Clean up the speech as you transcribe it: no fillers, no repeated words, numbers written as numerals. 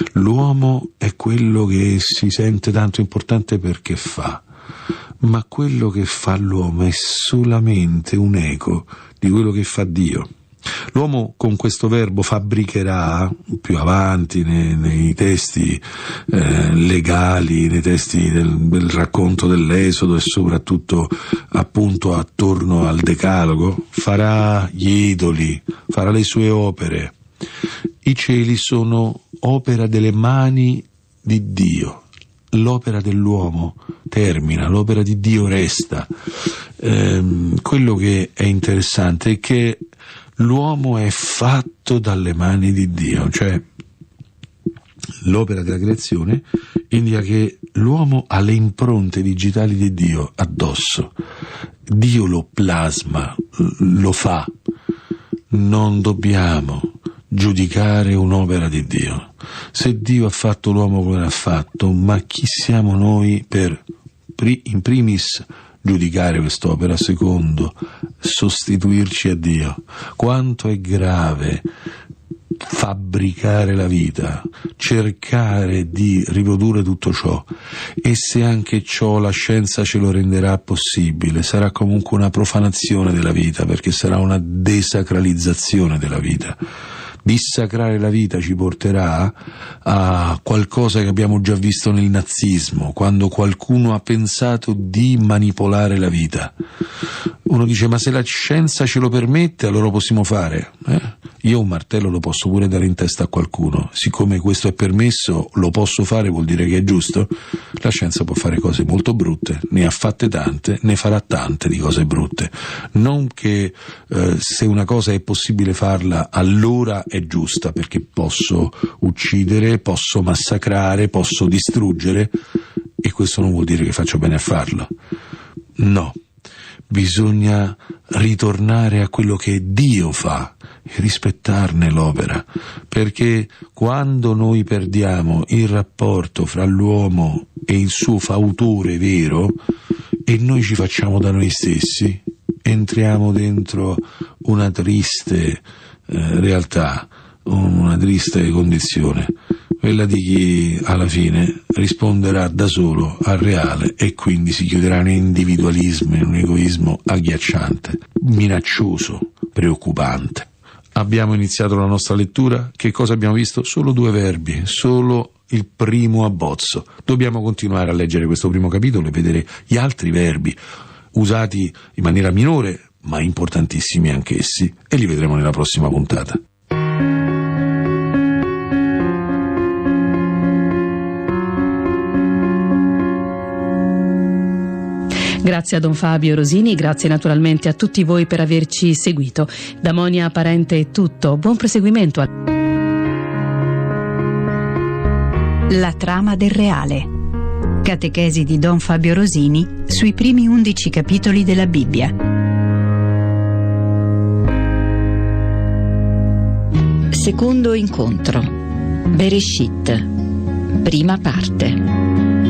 L'uomo è quello che si sente tanto importante perché fa, ma quello che fa l'uomo è solamente un eco di quello che fa Dio. L'uomo con questo verbo fabbricherà più avanti nei testi legali, nei testi del racconto dell'Esodo e soprattutto appunto attorno al Decalogo, farà gli idoli, farà le sue opere. I cieli sono opera delle mani di Dio. L'opera dell'uomo termina, l'opera di Dio resta. Quello che è interessante è che l'uomo è fatto dalle mani di Dio, cioè l'opera della creazione indica che l'uomo ha le impronte digitali di Dio addosso. Dio lo plasma, lo fa. Non dobbiamo giudicare un'opera di Dio. Se Dio ha fatto l'uomo come l'ha fatto, ma chi siamo noi per in primis giudicare quest'opera, secondo sostituirci a Dio? Quanto è grave fabbricare la vita, cercare di riprodurre tutto ciò, e se anche ciò la scienza ce lo renderà possibile, sarà comunque una profanazione della vita, perché sarà una desacralizzazione della vita. Dissacrare la vita ci porterà a qualcosa che abbiamo già visto nel nazismo, quando qualcuno ha pensato di manipolare la vita. Uno dice: ma se la scienza ce lo permette, allora lo possiamo fare. Io un martello lo posso pure dare in testa a qualcuno. Siccome questo è permesso, lo posso fare, vuol dire che è giusto? La scienza può fare cose molto brutte, ne ha fatte tante, ne farà tante di cose brutte. Non che se una cosa è possibile farla, allora è giusta, perché posso uccidere, posso massacrare, posso distruggere, e questo non vuol dire che faccio bene a farlo. No. Bisogna ritornare a quello che Dio fa e rispettarne l'opera, perché quando noi perdiamo il rapporto fra l'uomo e il suo fautore vero e noi ci facciamo da noi stessi, entriamo dentro una triste realtà, una triste condizione, quella di chi alla fine risponderà da solo al reale e quindi si chiuderà in individualismo, in un egoismo agghiacciante, minaccioso, preoccupante. Abbiamo iniziato la nostra lettura, che cosa abbiamo visto? Solo 2 verbi, solo il primo abbozzo. Dobbiamo continuare a leggere questo primo capitolo e vedere gli altri verbi usati in maniera minore, ma importantissimi anch'essi, e li vedremo nella prossima puntata. Grazie a Don Fabio Rosini, grazie naturalmente a tutti voi per averci seguito. Da Monia Parente è tutto, buon proseguimento. La trama del reale. Catechesi di Don Fabio Rosini sui primi 11 capitoli della Bibbia. Secondo incontro. Bereshit. Prima parte.